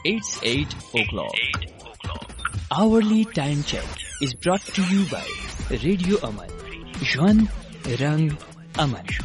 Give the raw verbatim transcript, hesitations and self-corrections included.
It's eight o'clock. Hourly time check is brought to you by Radio Aman. Juan Rang Aman.